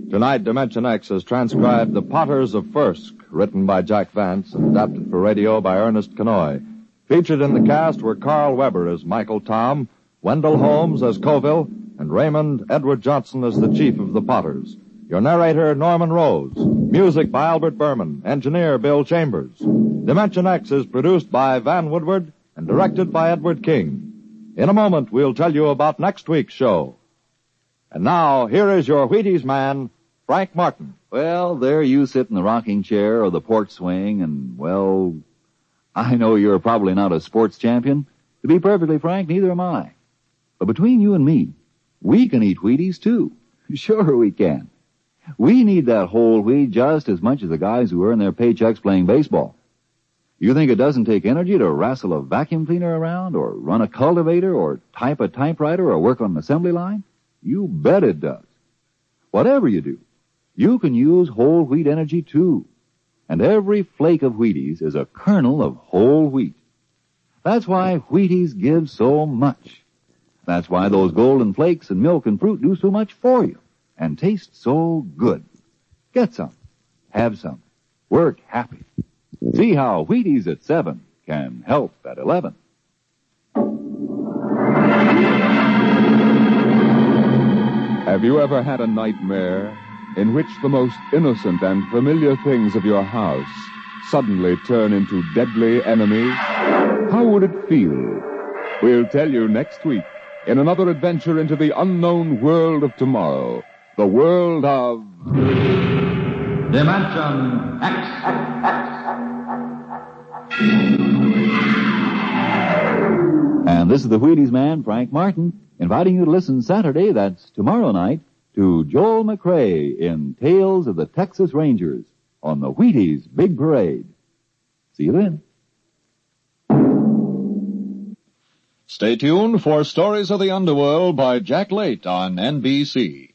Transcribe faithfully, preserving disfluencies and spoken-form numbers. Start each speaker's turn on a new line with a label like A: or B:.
A: Tonight, Dimension X has transcribed The Potters of Fursk, written by Jack Vance and adapted for radio by Ernest Kenoy. Featured in the cast were Carl Weber as Michael Tom, Wendell Holmes as Colville, and Raymond Edward Johnson as the chief of the Potters. Your narrator, Norman Rose. Music by Albert Berman. Engineer, Bill Chambers. Dimension X is produced by Van Woodward and directed by Edward King. In a moment, we'll tell you about next week's show. And now, here is your Wheaties man, Frank Martin.
B: Well, there you sit in the rocking chair or the porch swing, and, well, I know you're probably not a sports champion. To be perfectly frank, neither am I. But between you and me, we can eat Wheaties, too. Sure we can. We need that whole wheat just as much as the guys who earn their paychecks playing baseball. You think it doesn't take energy to wrestle a vacuum cleaner around, or run a cultivator, or type a typewriter, or work on an assembly line? You bet it does. Whatever you do, you can use whole wheat energy, too. And every flake of Wheaties is a kernel of whole wheat. That's why Wheaties give so much. That's why those golden flakes and milk and fruit do so much for you and taste so good. Get some. Have some. Work happy. See how Wheaties at seven can help at eleven.
C: Have you ever had a nightmare in which the most innocent and familiar things of your house suddenly turn into deadly enemies? How would it feel? We'll tell you next week in another adventure into the unknown world of tomorrow, the world of...
D: Dimension X.
B: And this is the Wheaties man, Frank Martin, inviting you to listen Saturday, that's tomorrow night, to Joel McCrea in Tales of the Texas Rangers on the Wheaties Big Parade. See you then.
E: Stay tuned for Stories of the Underworld by Jack Late on N B C.